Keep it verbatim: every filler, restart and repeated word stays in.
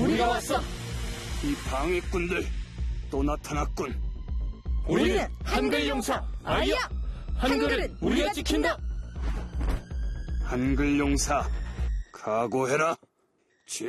우리가 왔어. 이 방해꾼들 또 나타났군. 우리는 한글 용사 아이야. 한글은 우리가 지킨다. 한글 용사 각오해라. 쭉.